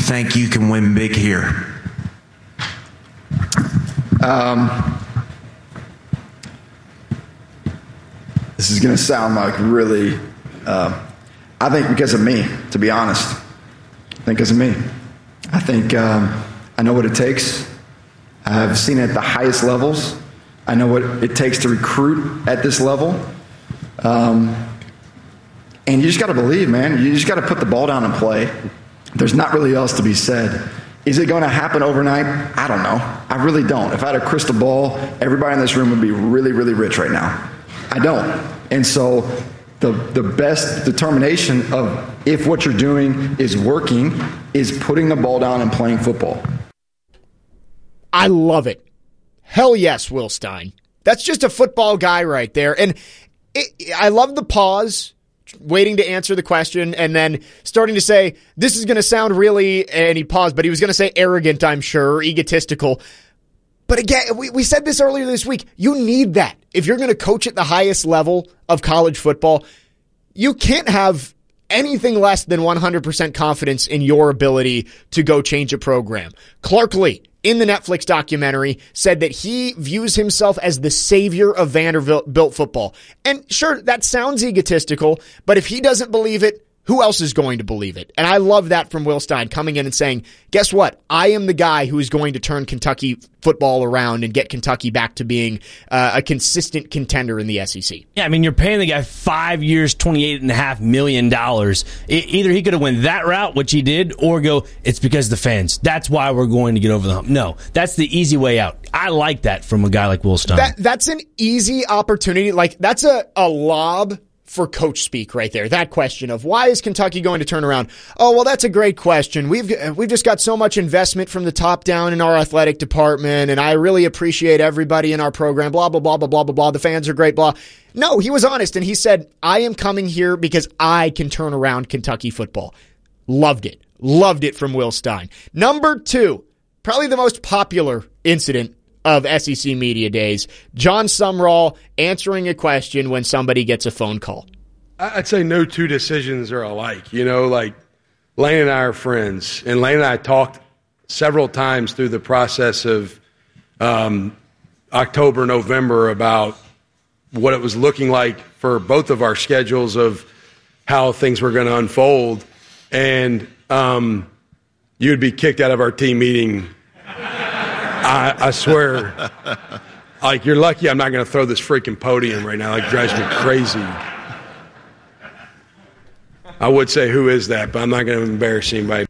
think you can win big here? This is going to sound like really, I think because of me, to be honest. I think because of me. I think I know what it takes. I've seen it at the highest levels. I know what it takes to recruit at this level. And you just got to believe, man. You just got to put the ball down and play. There's not really else to be said. Is it going to happen overnight? I don't know. I really don't. If I had a crystal ball, everybody in this room would be really, really rich right now. I don't. And so the best determination of if what you're doing is working is putting the ball down and playing football. I love it. Hell yes, Will Stein. That's just a football guy right there. And I love the pause, waiting to answer the question, and then starting to say, this is going to sound really, and he paused, but he was going to say arrogant, I'm sure, or egotistical. But again, we said this earlier this week, you need that. If you're going to coach at the highest level of college football, you can't have anything less than 100% confidence in your ability to go change a program. Clark Lee, in the Netflix documentary, said that he views himself as the savior of Vanderbilt football. And sure, that sounds egotistical, but if he doesn't believe it, who else is going to believe it? And I love that from Will Stein, coming in and saying, guess what? I am the guy who is going to turn Kentucky football around and get Kentucky back to being a consistent contender in the SEC. Yeah, I mean, you're paying the guy 5 years, $28.5 million. Either he could have went that route, which he did, or go, it's because of the fans. That's why we're going to get over the hump. No, that's the easy way out. I like that from a guy like Will Stein. That's an easy opportunity. Like, that's a lob for coach speak right there. That question of why is Kentucky going to turn around? Oh, well, that's a great question. We've just got so much investment from the top down in our athletic department, and I really appreciate everybody in our program, blah, blah, blah, blah, blah, blah, blah. The fans are great, blah. No, he was honest, and he said, I am coming here because I can turn around Kentucky football. Loved it. Loved it from Will Stein. Number 2, probably the most popular incident of SEC Media Days, Jon Sumrall answering a question when somebody gets a phone call. I'd say no two decisions are alike. You know, like Lane and I are friends, and Lane and I talked several times through the process of October, November about what it was looking like for both of our schedules of how things were going to unfold. And you'd be kicked out of our team meeting. I swear, like, you're lucky I'm not going to throw this freaking podium right now. Like, drives me crazy. I would say who is that, but I'm not going to embarrass anybody.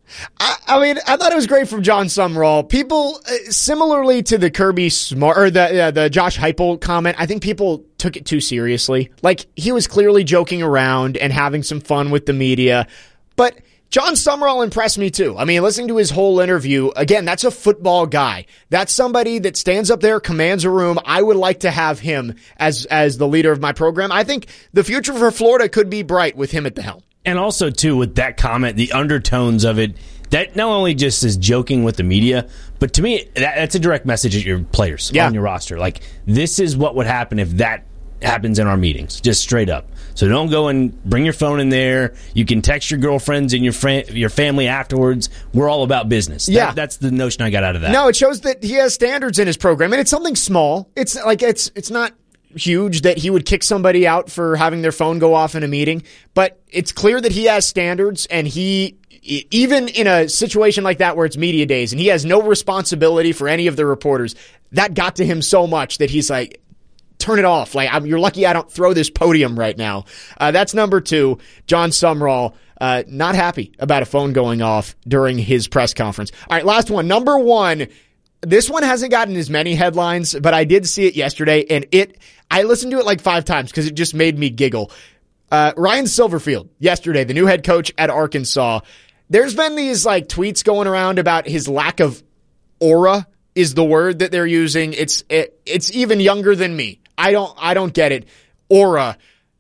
I mean, I thought it was great from Jon Sumrall. People, similarly to the Kirby Smart or the Josh Heupel comment, I think people took it too seriously. Like, he was clearly joking around and having some fun with the media, but Jon Sumrall impressed me too. I mean, listening to his whole interview, again, that's a football guy. That's somebody that stands up there, commands a room. I would like to have him as the leader of my program. I think the future for Florida could be bright with him at the helm. And also, too, with that comment, the undertones of it, that not only just is joking with the media, but to me, that's a direct message at your players on your roster. Like, this is what would happen if that happens in our meetings, just straight up. So don't go and bring your phone in there. You can text your girlfriends and your family afterwards. We're all about business. Yeah. That's the notion I got out of that. No, it shows that he has standards in his program, and it's something small. It's like it's not huge that he would kick somebody out for having their phone go off in a meeting, but it's clear that he has standards, and he, even in a situation like that where it's media days and he has no responsibility for any of the reporters, that got to him so much that he's like, turn it off. Like, you're lucky I don't throw this podium right now. That's number 2. Jon Sumrall, not happy about a phone going off during his press conference. All right, last one. Number 1. This one hasn't gotten as many headlines, but I did see it yesterday, and I listened to it like 5 times because it just made me giggle. Ryan Silverfield, yesterday, the new head coach at Arkansas. There's been these like tweets going around about his lack of aura is the word that they're using. It's even younger than me. I don't get it. Aura.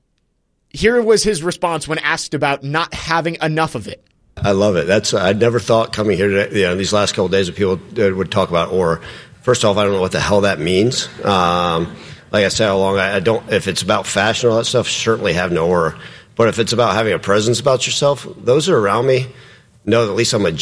Here was his response when asked about not having enough of it. I love it. I never thought coming here today, these last couple of days that people would talk about aura. First off, I don't know what the hell that means. Like I said all along, I don't. If it's about fashion and all that stuff, certainly have no aura. But if it's about having a presence about yourself, those who are around me know that at least I'm a